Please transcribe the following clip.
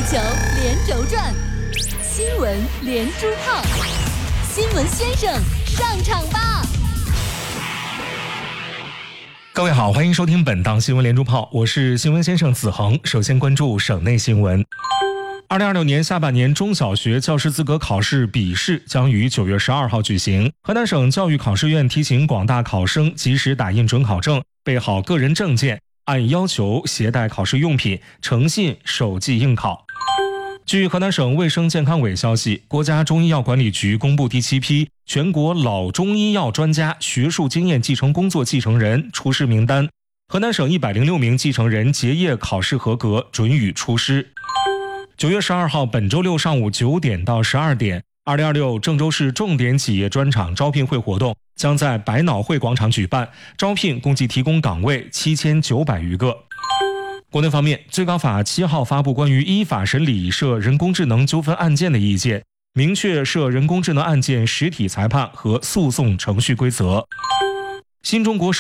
球连轴转，新闻连珠炮，新闻先生上场吧！ 各位好，欢迎收听本档新闻连珠炮，我是新闻先生子恒。首先关注省内新闻。2026年下半年中小学教师资格考试笔试将于9月12号举行。河南省教育考试院提醒广大考生及时打印准考证，备好个人证件，按要求携带考试用品，诚信守纪应考。据河南省卫生健康委消息，国家中医药管理局公布第7批全国老中医药专家学术经验继承工作继承人出师名单，河南省106名继承人结业考试合格，准予出师。9月12号本周六上午9点到12点，2026郑州市重点企业专场招聘会活动将在百脑汇广场举办，招聘共计提供岗位7900余个。国内方面，最高法7号发布关于依法审理涉人工智能纠纷案件的意见，明确涉人工智能案件实体裁判和诉讼程序规则。新中国